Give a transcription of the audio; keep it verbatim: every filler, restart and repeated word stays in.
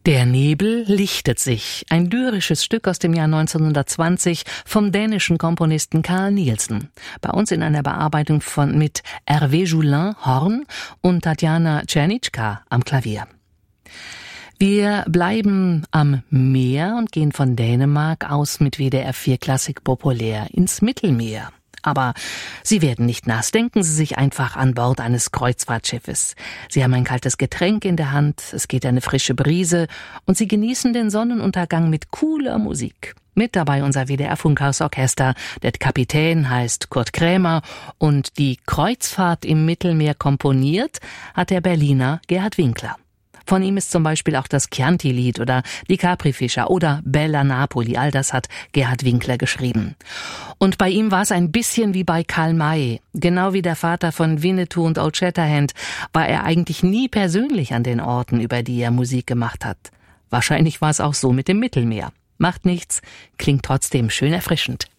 Der Nebel lichtet sich, ein lyrisches Stück aus dem Jahr neunzehnhundertzwanzig vom dänischen Komponisten Carl Nielsen. Bei uns in einer Bearbeitung von mit Hervé Joulin Horn und Tatjana Czernitschka am Klavier. Wir bleiben am Meer und gehen von Dänemark aus mit W D R vier Klassik populär ins Mittelmeer. Aber Sie werden nicht nass. Denken Sie sich einfach an Bord eines Kreuzfahrtschiffes. Sie haben ein kaltes Getränk in der Hand, es geht eine frische Brise und Sie genießen den Sonnenuntergang mit cooler Musik. Mit dabei unser W D R-Funkhausorchester. Der Kapitän heißt Kurt Krämer und die Kreuzfahrt im Mittelmeer komponiert hat der Berliner Gerhard Winkler. Von ihm ist zum Beispiel auch das Chianti-Lied oder die Capri-Fischer oder Bella Napoli. All das hat Gerhard Winkler geschrieben. Und bei ihm war es ein bisschen wie bei Karl May. Genau wie der Vater von Winnetou und Old Shatterhand war er eigentlich nie persönlich an den Orten, über die er Musik gemacht hat. Wahrscheinlich war es auch so mit dem Mittelmeer. Macht nichts, klingt trotzdem schön erfrischend.